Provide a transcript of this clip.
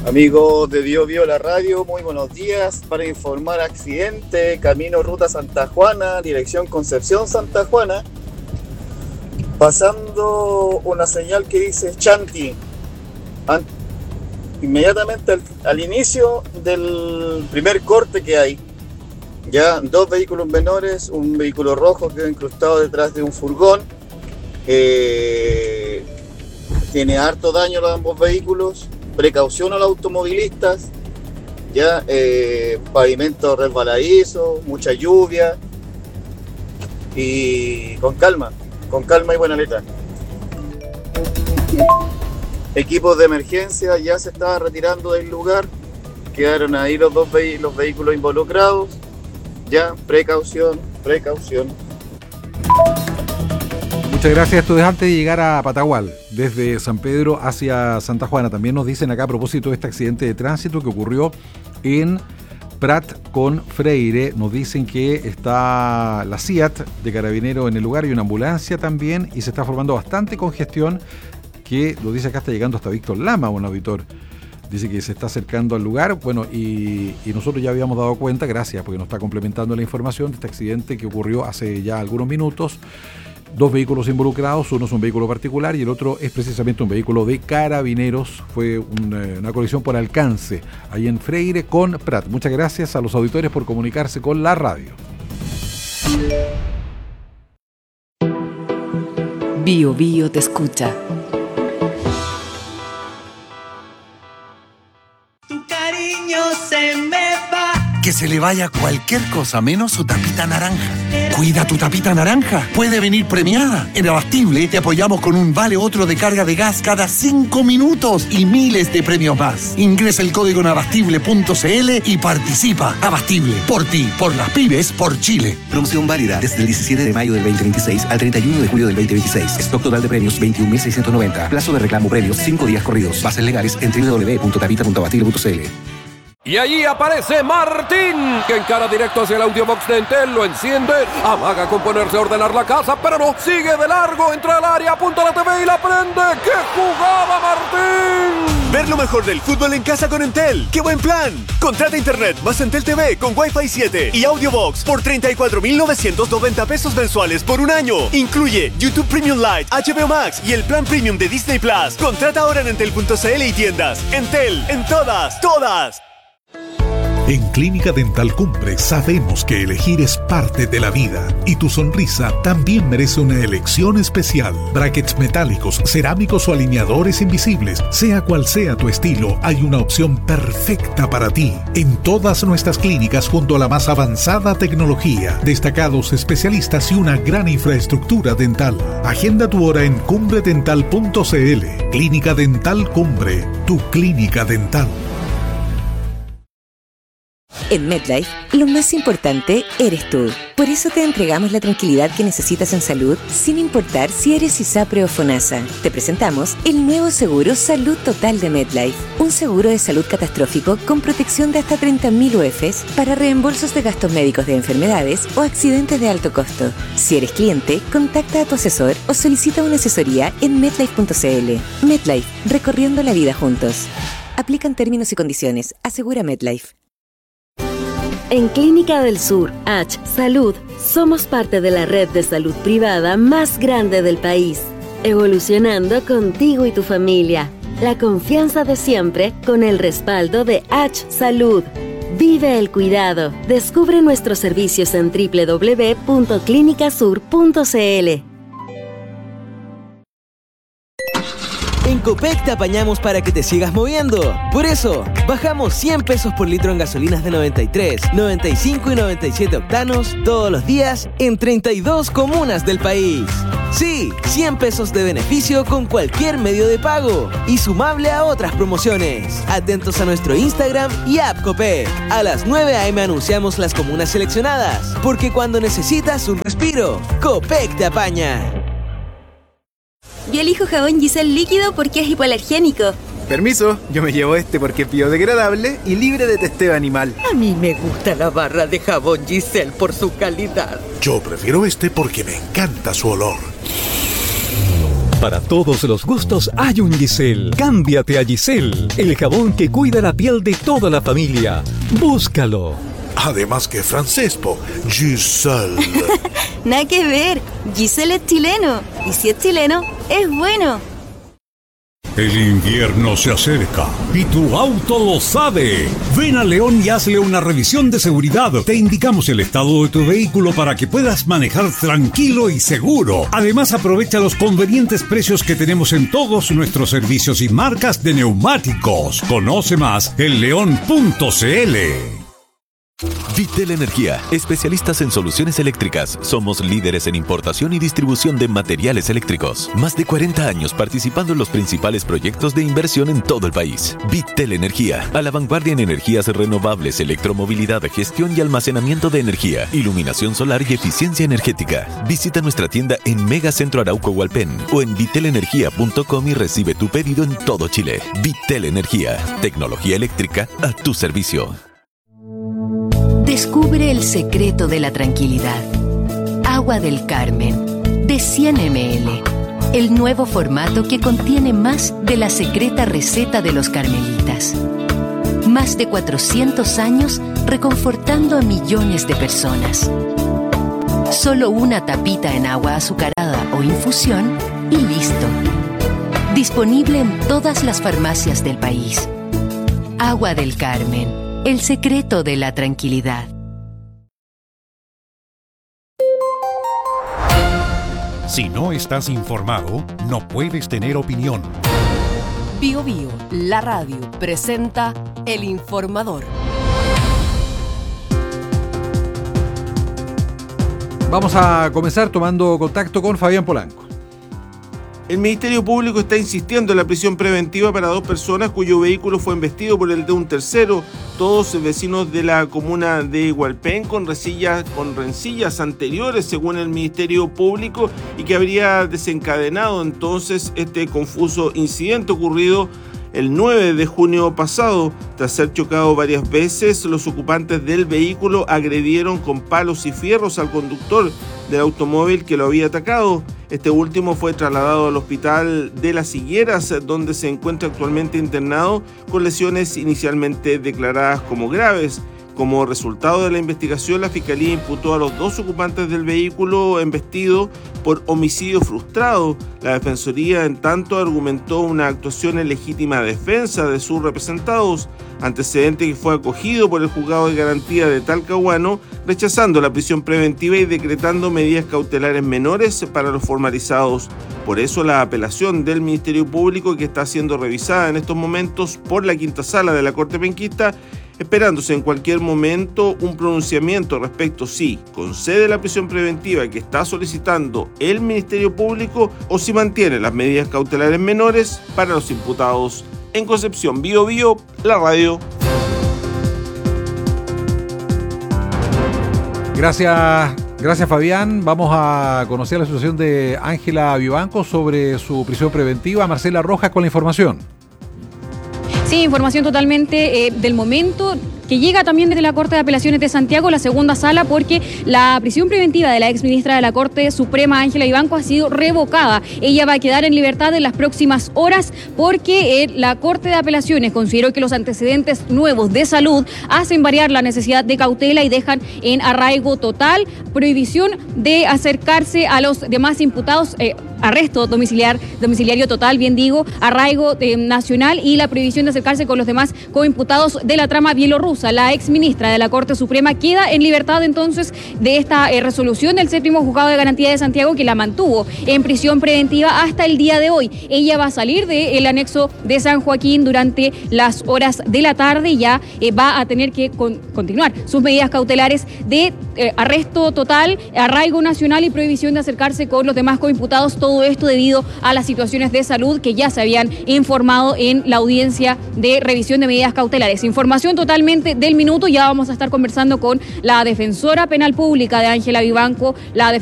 Amigos de Bio Bio La Radio, muy buenos días. Para informar accidente, camino ruta Santa Juana, dirección Concepción Santa Juana, pasando una señal que dice Chanti, inmediatamente al inicio del primer corte que hay. Ya, dos vehículos menores, un vehículo rojo quedó incrustado detrás de un furgón. Tiene harto daño los ambos vehículos. Precaución a los automovilistas, ya, pavimento resbaladizo, mucha lluvia y con calma y buena letra. Equipos de emergencia ya se estaban retirando del lugar, quedaron ahí los vehículos involucrados, ya, precaución. Muchas gracias. Esto es antes de llegar a Patagual, desde San Pedro hacia Santa Juana. También nos dicen acá a propósito de este accidente de tránsito que ocurrió en Prat con Freire. Nos dicen que está la CIAT de Carabinero en el lugar y una ambulancia también, y se está formando bastante congestión, que lo dice acá, está llegando hasta Víctor Lama, un auditor. Dice que se está acercando al lugar, bueno, y nosotros ya habíamos dado cuenta, gracias, porque nos está complementando la información de este accidente que ocurrió hace ya algunos minutos. Dos vehículos involucrados, uno es un vehículo particular y el otro es precisamente un vehículo de Carabineros. Fue una colisión por alcance ahí en Freire con Prat. Muchas gracias a los auditores por comunicarse con la radio. Bio Bio te escucha. Tu cariño se me va. Que se le vaya cualquier cosa menos su tapita naranja. Cuida tu tapita naranja. Puede venir premiada. En Abastible te apoyamos con un vale otro de carga de gas cada 5 minutos y miles de premios más. Ingresa el código en abastible.cl y participa. Abastible. Por ti, por las pymes, por Chile. Promoción válida desde el 17 de mayo del 2026 al 31 de julio del 2026. Stock total de premios 21.690. Plazo de reclamo premios 5 días corridos. Bases legales en www.tapita.abastible.cl. Y allí aparece Martín, que encara directo hacia el audiobox de Entel, lo enciende, amaga con ponerse a ordenar la casa, pero no, sigue de largo, entra al área, apunta a la TV y la prende. ¡Qué jugada, Martín! Ver lo mejor del fútbol en casa con Entel. ¡Qué buen plan! Contrata internet más Entel TV con Wi-Fi 7 y audiobox por 34.990 pesos mensuales por un año. Incluye YouTube Premium Lite, HBO Max y el plan Premium de Disney Plus. Contrata ahora en entel.cl y tiendas. Entel, en todas. En Clínica Dental Cumbre sabemos que elegir es parte de la vida y tu sonrisa también merece una elección especial. Brackets metálicos, cerámicos o alineadores invisibles, sea cual sea tu estilo, hay una opción perfecta para ti. En todas nuestras clínicas, junto a la más avanzada tecnología, destacados especialistas y una gran infraestructura dental. Agenda tu hora en cumbredental.cl. Clínica Dental Cumbre, tu clínica dental. En MedLife, lo más importante eres tú. Por eso te entregamos la tranquilidad que necesitas en salud, sin importar si eres ISAPRE o FONASA. Te presentamos el nuevo seguro Salud Total de MedLife. Un seguro de salud catastrófico con protección de hasta 30.000 UFs para reembolsos de gastos médicos de enfermedades o accidentes de alto costo. Si eres cliente, contacta a tu asesor o solicita una asesoría en medlife.cl. MedLife, recorriendo la vida juntos. Aplican términos y condiciones. Asegura MedLife. En Clínica del Sur, H Salud, somos parte de la red de salud privada más grande del país, evolucionando contigo y tu familia. La confianza de siempre con el respaldo de H Salud. Vive el cuidado. Descubre nuestros servicios en www.clinicasur.cl. En Copec te apañamos para que te sigas moviendo. Por eso, bajamos 100 pesos por litro en gasolinas de 93, 95 y 97 octanos todos los días en 32 comunas del país. Sí, 100 pesos de beneficio con cualquier medio de pago y sumable a otras promociones. Atentos a nuestro Instagram y app Copec. A las 9 a.m. anunciamos las comunas seleccionadas, porque cuando necesitas un respiro, Copec te apaña. Yo elijo jabón Giselle líquido porque es hipoalergénico. Permiso, yo me llevo este porque es biodegradable y libre de testeo animal. A mí me gusta la barra de jabón Giselle por su calidad. Yo prefiero este porque me encanta su olor. Para todos los gustos hay un Giselle. Cámbiate a Giselle, el jabón que cuida la piel de toda la familia. Búscalo. Además que francés, po. Giselle. Nada que ver. Giselle es chileno. Y si es chileno, es bueno. El invierno se acerca y tu auto lo sabe. Ven a León y hazle una revisión de seguridad. Te indicamos el estado de tu vehículo para que puedas manejar tranquilo y seguro. Además, aprovecha los convenientes precios que tenemos en todos nuestros servicios y marcas de neumáticos. Conoce más en león.cl. Vitel Energía, especialistas en soluciones eléctricas. Somos líderes en importación y distribución de materiales eléctricos. Más de 40 años participando en los principales proyectos de inversión en todo el país. Vitel Energía, a la vanguardia en energías renovables, electromovilidad, gestión y almacenamiento de energía, iluminación solar y eficiencia energética. Visita nuestra tienda en Megacentro Arauco Hualpén o en vitelenergia.com y recibe tu pedido en todo Chile. Vitel Energía, tecnología eléctrica a tu servicio. Descubre el secreto de la tranquilidad. Agua del Carmen, de 100 ml. El nuevo formato que contiene más de la secreta receta de los carmelitas. Más de 400 años reconfortando a millones de personas. Solo una tapita en agua azucarada o infusión y listo. Disponible en todas las farmacias del país. Agua del Carmen. El secreto de la tranquilidad. Si no estás informado, no puedes tener opinión. Bio Bio, la radio, presenta El Informador. Vamos a comenzar tomando contacto con Fabián Polanco. El Ministerio Público está insistiendo en la prisión preventiva para 2 personas cuyo vehículo fue embestido por el de un tercero, todos vecinos de la comuna de Hualpén, con rencillas anteriores, según el Ministerio Público, y que habría desencadenado entonces este confuso incidente ocurrido el 9 de junio pasado. Tras ser chocado varias veces, los ocupantes del vehículo agredieron con palos y fierros al conductor del automóvil que lo había atacado. Este último fue trasladado al hospital de Las Higueras, donde se encuentra actualmente internado con lesiones inicialmente declaradas como graves. Como resultado de la investigación, la Fiscalía imputó a los 2 ocupantes del vehículo embestido por homicidio frustrado. La Defensoría, en tanto, argumentó una actuación en legítima defensa de sus representados, antecedente que fue acogido por el Juzgado de Garantía de Talcahuano, rechazando la prisión preventiva y decretando medidas cautelares menores para los formalizados. Por eso la apelación del Ministerio Público, que está siendo revisada en estos momentos por la Quinta Sala de la Corte Penquista, esperándose en cualquier momento un pronunciamiento respecto si concede la prisión preventiva que está solicitando el Ministerio Público o si mantiene las medidas cautelares menores para los imputados. En Concepción, Bio Bio, la radio. Gracias Fabián. Vamos a conocer la situación de Ángela Vivanco sobre su prisión preventiva. Marcela Rojas con la información. Sí, información totalmente del momento, que llega también desde la Corte de Apelaciones de Santiago, la segunda sala, porque la prisión preventiva de la exministra de la Corte Suprema, Ángela Vivanco, ha sido revocada. Ella va a quedar en libertad en las próximas horas porque la Corte de Apelaciones consideró que los antecedentes nuevos de salud hacen variar la necesidad de cautela y dejan en arraigo total, prohibición de acercarse a los demás imputados, arresto domiciliario total, bien digo, arraigo nacional y la prohibición de acercarse con los demás coimputados de la trama bielorrusa. La exministra de la Corte Suprema queda en libertad entonces de esta resolución del 7º Juzgado de Garantía de Santiago, que la mantuvo en prisión preventiva hasta el día de hoy. Ella va a salir del anexo de San Joaquín durante las horas de la tarde y ya va a tener que continuar sus medidas cautelares de arresto total, arraigo nacional y prohibición de acercarse con los demás coimputados. Todo esto debido a las situaciones de salud que ya se habían informado en la audiencia de revisión de medidas cautelares. Información totalmente del minuto. Ya vamos a estar conversando con la defensora penal pública de Ángela Vivanco, la